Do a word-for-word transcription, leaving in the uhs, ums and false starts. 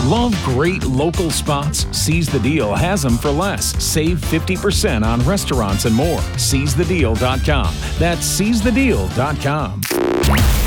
Love great local spots? Seize the Deal has them for less. Save fifty percent on restaurants and more. seize the deal dot com. That's seize the deal dot com.